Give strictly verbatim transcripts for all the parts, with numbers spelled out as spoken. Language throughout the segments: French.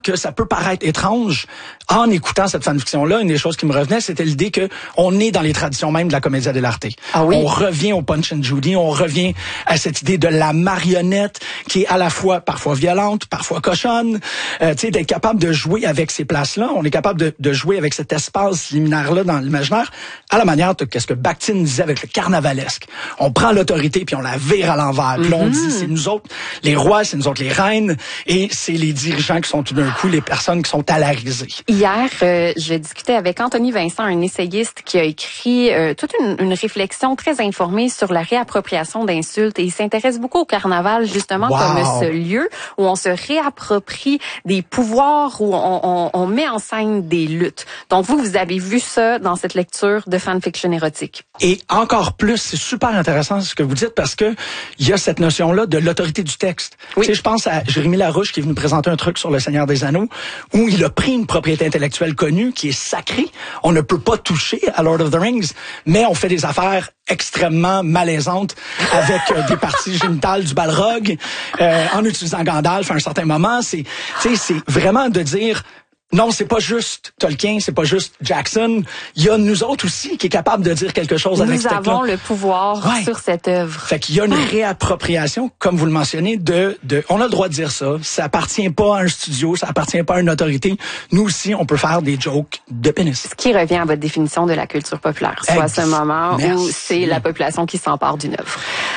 que ça peut paraître étrange, en écoutant cette fanfiction-là, une des choses qui me revenait, c'était l'idée que on est dans les traditions même de la commedia dell'arte. Ah oui? On revient au Punch and Judy, on revient à cette idée de la marionnette qui est à la fois parfois violente, parfois cochonne, euh, tu sais, d'être capable de jouer avec ces places-là. On est capable de, de jouer avec cet espace liminaire-là dans l'imaginaire, à la manière de qu'est-ce que Bakhtin disait avec le carnavalesque. On prend l'autorité puis on la vire à l'envers. Puis mm-hmm. on dit, c'est nous autres les rois, c'est nous autres les reines, et c'est les dirigeants qui sont tout d'un coup les personnes qui sont à la risée. Hier, euh, je discutais avec Anthony Vincent, un essayiste qui a écrit euh, toute une, une réflexion très informée sur la réappropriation d'insultes, et il s'intéresse beaucoup au carnaval justement wow. comme ce lieu où on se réapproprie des pouvoirs, où on, on, on met en scène des luttes. Donc vous, vous avez vu ça dans cette lecture de fanfiction érotique. Et encore plus, c'est super intéressant ce que vous dites, parce que il y a cette notion-là de l'autorité du texte. Oui. Tu sais, je pense à Jérémy Larouche qui est venu présenter un truc sur le Seigneur des Anneaux, où il a pris une propriété intellectuelle connue qui est sacrée. On ne peut pas toucher à Lord of the Rings, mais on fait des affaires extrêmement malaisantes avec euh, des parties génitales du Balrog, euh, en utilisant Gandalf à un certain moment. C'est, tu sais, c'est vraiment de dire... Non, c'est pas juste Tolkien, c'est pas juste Jackson. Il y a nous autres aussi qui est capable de dire quelque chose nous avec ce texte-là. Nous avons le pouvoir ouais. sur cette œuvre. Fait qu'il y a une réappropriation, comme vous le mentionnez, de, de, on a le droit de dire ça. Ça appartient pas à un studio, ça appartient pas à une autorité. Nous aussi, on peut faire des jokes de pénis. Ce qui revient à votre définition de la culture populaire, soit Ex- ce moment Merci. Où c'est la population qui s'empare d'une œuvre.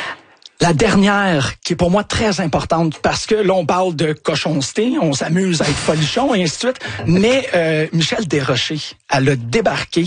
La dernière, qui est pour moi très importante, parce que là, on parle de cochonceté, on s'amuse à être folichon, et ainsi de suite, mais euh, Michel Desrochers, elle a débarqué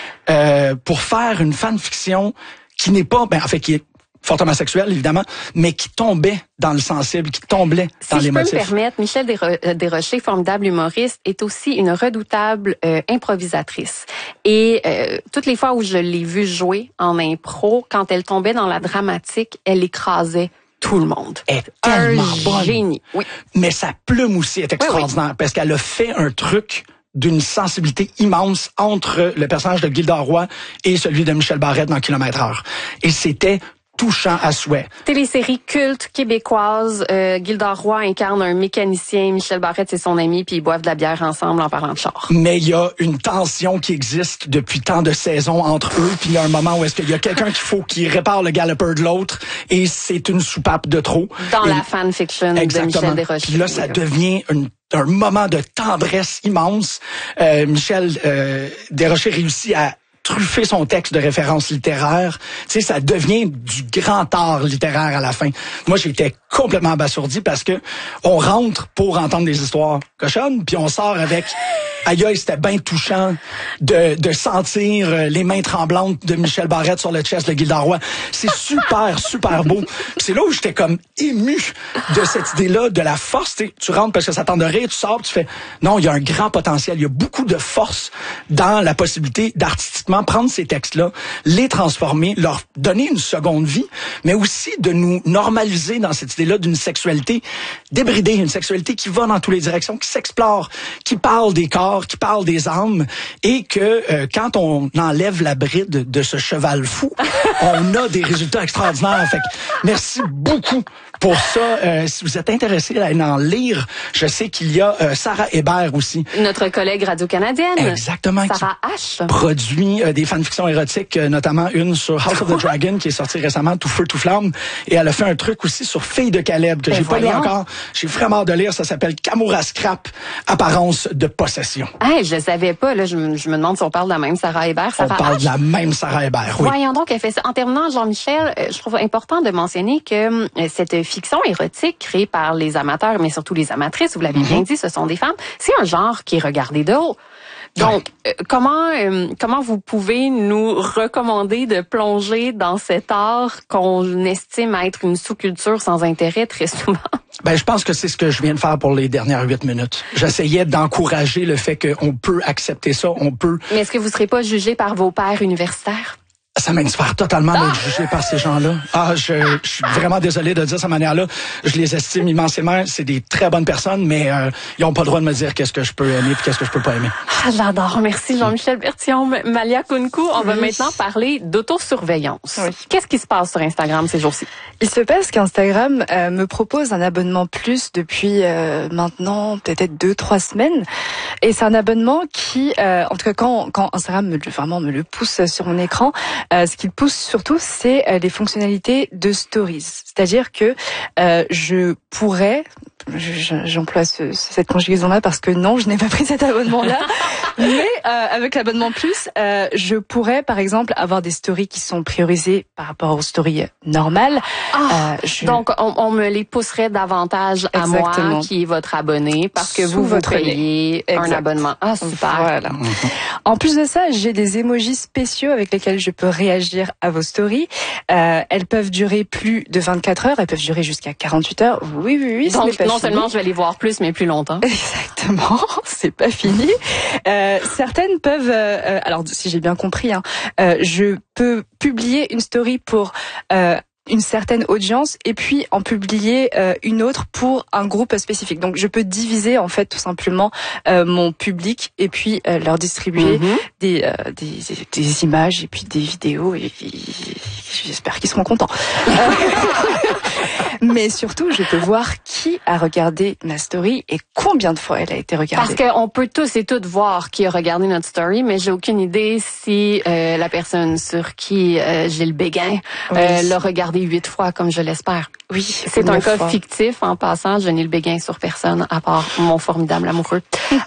euh, pour faire une fanfiction qui n'est pas, ben en fait, qui est fortement sexuelle, évidemment, mais qui tombait dans le sensible, qui tombait dans si les motifs. Si je peux me permettre, Michel Desro- Desrochers, formidable humoriste, est aussi une redoutable euh, improvisatrice. Et euh, toutes les fois où je l'ai vue jouer en impro, quand elle tombait dans la dramatique, elle écrasait tout le monde. Elle est tellement un bonne. Génie. Oui. Mais sa plume aussi est extraordinaire, oui, oui. parce qu'elle a fait un truc d'une sensibilité immense entre le personnage de Gilda Roy et celui de Michel Barrette dans Kilomètre Heure. Et c'était touchant à souhait. Télésérie culte québécoise, euh, Gilda Roy incarne un mécanicien, Michel Barrette c'est son ami, puis ils boivent de la bière ensemble en parlant de char. Mais il y a une tension qui existe depuis tant de saisons entre eux, puis il y a un moment où est-ce qu'il y a quelqu'un qu'il faut qui répare le galloper de l'autre, et c'est une soupape de trop. Dans et, la fanfiction de Michel Desrochers. Puis là, ça devient une un moment de tendresse immense. Euh, Michel euh, Desrochers réussit à truffer son texte de références littéraires. Tu sais, ça devient du grand art littéraire à la fin. Moi, j'étais complètement abasourdi parce que on rentre pour entendre des histoires cochonnes, puis on sort avec aïe aïe, c'était bien touchant de, de sentir les mains tremblantes de Michel Barrette sur le chest de Gilda Roy. C'est super, super beau. Puis c'est là où j'étais comme ému de cette idée-là, de la force. Tu sais, tu rentres parce que ça tente de rire, tu sors, tu fais non, il y a un grand potentiel. Il y a beaucoup de force dans la possibilité d'artistiquement prendre ces textes-là, les transformer, leur donner une seconde vie, mais aussi de nous normaliser dans cette idée-là d'une sexualité débridée, une sexualité qui va dans toutes les directions, qui s'explore, qui parle des corps, qui parle des âmes, et que euh, quand on enlève la bride de ce cheval fou, on a des résultats extraordinaires. Fait que merci beaucoup pour ça. Euh, si vous êtes intéressé à en lire, je sais qu'il y a euh, Sarah Hébert aussi. Notre collègue radio-canadienne. Exactement. Sarah H. Produit euh, des fanfictions érotiques, euh, notamment une sur House of the Dragon qui est sortie récemment, Tout feu, tout flamme. Et elle a fait un truc aussi sur Fille de Caleb que ben j'ai voyons. pas lu encore. J'ai vraiment hâte de lire. Ça s'appelle Kamoura Scrap, apparence de possession. Hey, je le savais pas. Là, je, me, je me demande si on parle de la même Sarah Hébert. Sarah on parle H. de la même Sarah Hébert, oui. Voyons donc, elle fait ça. En terminant, Jean-Michel, euh, je trouve important de mentionner que euh, cette fiction érotique créée par les amateurs, mais surtout les amatrices, vous l'avez mm-hmm. bien dit, ce sont des femmes, c'est un genre qui est regardé de haut. Donc, euh, comment euh, comment vous pouvez nous recommander de plonger dans cet art qu'on estime être une sous-culture sans intérêt très souvent? Ben, je pense que c'est ce que je viens de faire pour les dernières huit minutes. J'essayais d'encourager le fait qu'on peut accepter ça, on peut... Mais est-ce que vous ne serez pas jugé par vos pairs universitaires? Ça m'inspire totalement Ah! d'être jugé par ces gens-là. Ah, je, je suis vraiment désolé de dire de cette manière-là. Je les estime immensément. C'est des très bonnes personnes, mais euh, ils ont pas le droit de me dire qu'est-ce que je peux aimer et qu'est-ce que je peux pas aimer. Ah, j'adore. Merci Jean-Michel Bertillon. Malia Kounkou, on oui. va maintenant parler d'autosurveillance. Oui. Qu'est-ce qui se passe sur Instagram ces jours-ci? Il se passe qu'Instagram euh, me propose un abonnement plus depuis euh, maintenant peut-être deux, trois semaines. Et c'est un abonnement qui, euh, en tout cas quand, quand Instagram me, vraiment me le pousse sur mon écran, euh, ce qu'il pousse surtout, c'est euh, les fonctionnalités de Stories. C'est-à-dire que euh, je pourrais, j'emploie ce, cette conjugaison-là parce que non, je n'ai pas pris cet abonnement-là, mais euh, avec l'abonnement plus, euh, je pourrais par exemple avoir des stories qui sont priorisées par rapport aux stories normales. Ah, euh, je... Donc, on, on me les pousserait davantage à Exactement. moi, qui est votre abonné, parce que Sous vous, vous votre payez nez. un Exact. abonnement. Ah, super. Voilà. En plus de ça, j'ai des emojis spéciaux avec lesquels je peux réagir à vos stories. Euh, elles peuvent durer plus de vingt-quatre heures, elles peuvent durer jusqu'à quarante-huit heures. Oui, oui, oui. ce n'est Donc, pas non fini. seulement je vais les voir plus, mais plus longtemps. Exactement, c'est pas fini. Euh, certaines peuvent, euh, alors si j'ai bien compris, hein, euh, je peux publier une story pour euh, une certaine audience et puis en publier euh, une autre pour un groupe spécifique. Donc je peux diviser en fait tout simplement euh, mon public et puis euh, leur distribuer Mm-hmm. des, euh, des des images et puis des vidéos et, et j'espère qu'ils seront contents. Mais surtout, je peux voir qui a regardé ma story et combien de fois elle a été regardée. Parce qu'on peut tous et toutes voir qui a regardé notre story, mais j'ai aucune idée si euh, la personne sur qui euh, j'ai le béguin Oui. euh, l'a regardé huit fois, comme je l'espère. Oui, C'est un cas fois. fictif. En passant, je n'ai le béguin sur personne, à part mon formidable amoureux.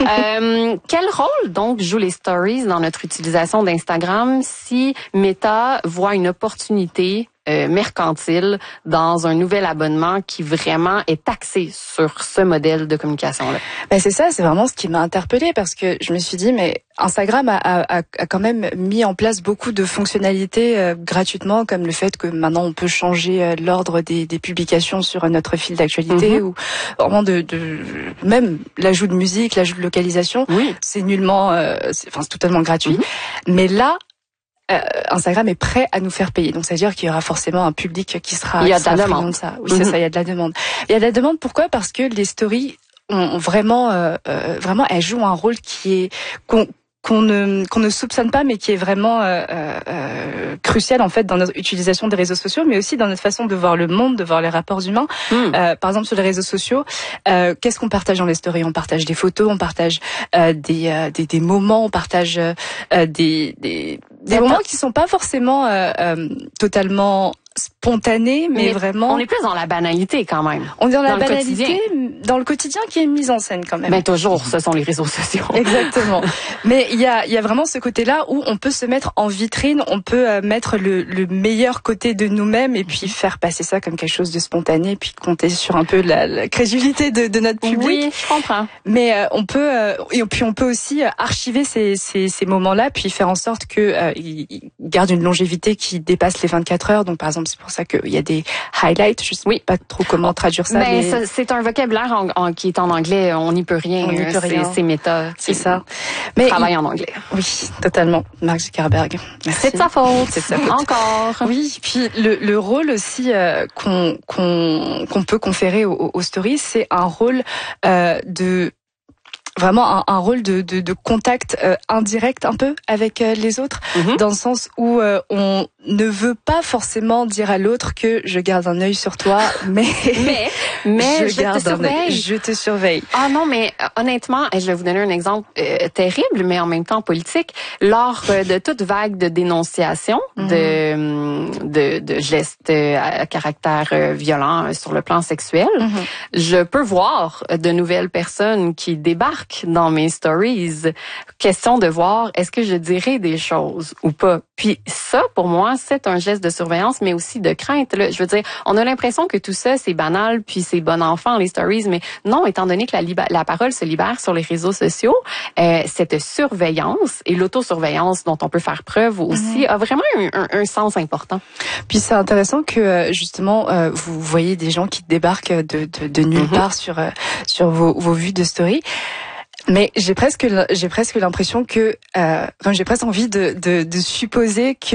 euh, quel rôle, donc, jouent les stories dans notre utilisation d'Instagram si Meta voit une opportunité Euh, mercantile dans un nouvel abonnement qui vraiment est axé sur ce modèle de communication-là? Ben c'est ça, c'est vraiment ce qui m'a interpellée parce que je me suis dit, mais Instagram a, a, a quand même mis en place beaucoup de fonctionnalités euh, gratuitement, comme le fait que maintenant on peut changer euh, l'ordre des, des publications sur notre fil d'actualité, mm-hmm. ou vraiment de, de même l'ajout de musique, l'ajout de localisation. Oui. C'est nullement, euh, c'est, enfin c'est totalement gratuit. Mm-hmm. Mais là, Euh, Instagram est prêt à nous faire payer. Donc, c'est-à-dire qu'il y aura forcément un public qui sera... Il y a de la demande. De ça. Oui, mm-hmm. c'est ça, il y a de la demande. Il y a de la demande, pourquoi? Parce que les stories ont vraiment... Euh, euh, vraiment, elles jouent un rôle qui est... qu'on, qu'on ne qu'on ne soupçonne pas, mais qui est vraiment euh, euh, crucial en fait dans notre utilisation des réseaux sociaux, mais aussi dans notre façon de voir le monde, de voir les rapports humains. Mm. Euh, par exemple, sur les réseaux sociaux, euh, qu'est-ce qu'on partage dans les stories? On partage des photos, on partage euh, des, euh, des des moments, on partage euh, des des, des moments qui sont pas forcément euh, euh, totalement spontané, mais, mais vraiment... On est plus dans la banalité quand même. On est dans la dans banalité, le dans le quotidien qui est mise en scène quand même. Mais toujours, ce sont les réseaux sociaux. Exactement. Mais il y a, il y a vraiment ce côté-là où on peut se mettre en vitrine, on peut euh, mettre le, le meilleur côté de nous-mêmes et puis faire passer ça comme quelque chose de spontané, puis compter sur un peu la, la crédulité de, de notre public. Oui, je comprends. Mais euh, on peut, euh, et puis on peut aussi archiver ces, ces, ces moments-là, puis faire en sorte que euh, ils gardent une longévité qui dépasse les vingt-quatre heures. Donc par exemple, c'est pour ça qu'il y a des highlights. Je sais oui. pas trop comment traduire ça. Ben, mais... c'est un vocabulaire en, en, qui est en anglais. On n'y peut rien. On n'y peut rien. C'est méta. C'est ça. Mais travaille il... en anglais. Oui, totalement. Mark Zuckerberg. C'est de sa faute. C'est de sa faute. Encore. Oui. Puis le, le rôle aussi euh, qu'on qu'on qu'on peut conférer aux, aux stories, c'est un rôle euh, de vraiment un, un rôle de, de, de contact euh, indirect un peu avec euh, les autres, mm-hmm. dans le sens où euh, on ne veut pas forcément dire à l'autre que je garde un œil sur toi, mais mais, mais je, je garde te surveille. Un œil, je te surveille. Ah non, mais honnêtement, je vais vous donner un exemple euh, terrible, mais en même temps politique. Lors euh, de toute vague de dénonciation mm-hmm. de, de de gestes euh, à caractère euh, violent euh, sur le plan sexuel, mm-hmm. je peux voir de nouvelles personnes qui débarquent dans mes stories. Question de voir, est-ce que je dirais des choses ou pas? Puis ça, pour moi, c'est un geste de surveillance, mais aussi de crainte. Là. Je veux dire, on a l'impression que tout ça, c'est banal, puis c'est bon enfant, les stories, mais non, étant donné que la, liba- la parole se libère sur les réseaux sociaux, euh, cette surveillance et l'autosurveillance dont on peut faire preuve aussi mmh. a vraiment un, un, un sens important. Puis c'est intéressant que, justement, euh, vous voyez des gens qui débarquent de, de, de nulle mmh. part sur, euh, sur vos, vos vues de story. Mais j'ai presque j'ai presque l'impression que euh, enfin, j'ai presque envie de, de de supposer que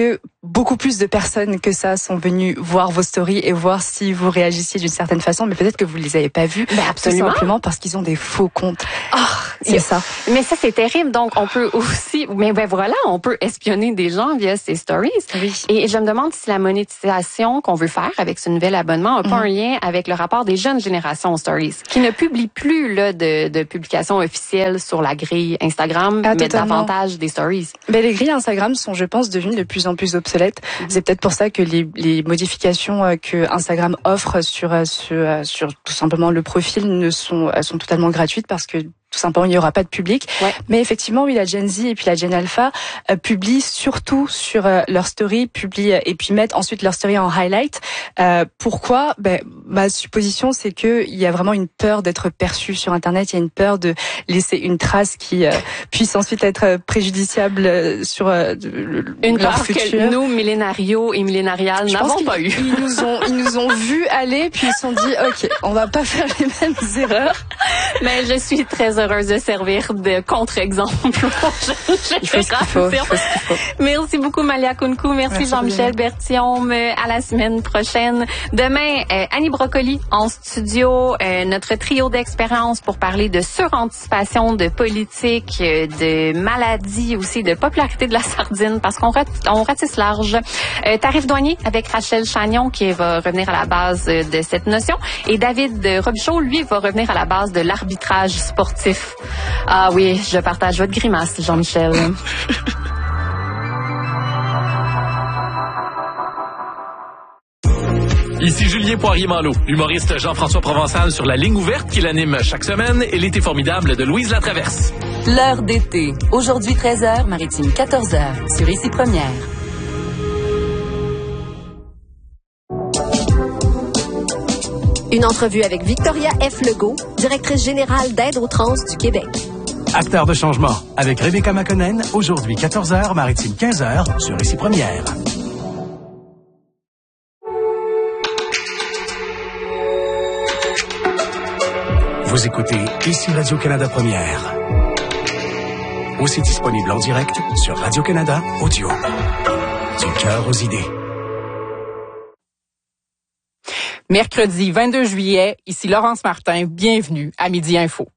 beaucoup plus de personnes que ça sont venues voir vos stories et voir si vous réagissiez d'une certaine façon, mais peut-être que vous les avez pas vus. Ben absolument. Tout simplement parce qu'ils ont des faux comptes. Oh, c'est ça. Mais ça, c'est terrible. Donc, on peut aussi, mais ben voilà, on peut espionner des gens via ces stories. Oui. Et je me demande si la monétisation qu'on veut faire avec ce nouvel abonnement n'a pas mm. un lien avec le rapport des jeunes générations aux stories, qui ne publient plus là de, de publications officielles sur la grille Instagram, ah, mais totalement. davantage des stories. Ben, les grilles Instagram sont, je pense, devenues de plus en plus obsolètes. Mm-hmm. C'est peut-être pour ça que les, les modifications que Instagram offre sur, sur, sur tout simplement le profil ne sont, sont totalement gratuites parce que tout simplement, il n'y aura pas de public. Ouais. Mais effectivement, oui, la Gen Z et puis la Gen Alpha euh, publient surtout sur euh, leur story, publient euh, et puis mettent ensuite leur story en highlight. Euh, pourquoi? Ben, ma supposition, c'est que il y a vraiment une peur d'être perçu sur Internet. Il y a une peur de laisser une trace qui euh, puisse ensuite être préjudiciable sur euh, une leur peur futur. Que nous, millénarios et millénariales, n'avons pas eu. Ils nous ont, ils nous ont vu aller, puis ils se sont dit, ok, on va pas faire les mêmes erreurs. Mais je suis très heureuse de servir de contre-exemple aux jeunes il faut ce qu'il faut, il faut ce qu'il faut. Merci beaucoup, Malia Kounkou. Merci, Merci Jean-Michel bien. Berthiaume. À la semaine prochaine. Demain, euh, Annie Brocoli en studio. Euh, notre trio d'expérience pour parler de suranticipation, de politique, euh, de maladie aussi, de popularité de la sardine, parce qu'on rat, on ratisse large. Euh, Tarif Douanier avec Rachel Chagnon qui va revenir à la base de cette notion. Et David Robichaud, lui, va revenir à la base de l'arbitrage sportif. Ah oui, je partage votre grimace, Jean-Michel. Ici Julien Poirier-Malo, humoriste Jean-François Provençal sur la ligne ouverte qui l'anime chaque semaine et l'été formidable de Louise Latraverse. L'heure d'été. Aujourd'hui treize heures, Maritime quatorze heures, sur Ici Première. Une entrevue avec Victoria F. Legault, directrice générale d'Aide aux trans du Québec. Acteur de changement, avec Rebecca Makonnen, aujourd'hui quatorze heures, Maritime quinze heures, sur Ici Première. Vous écoutez Ici Radio-Canada Première. Aussi disponible en direct sur Radio-Canada Audio. Du cœur aux idées. Mercredi vingt-deux juillet, ici Laurence Martin, bienvenue à Midi Info.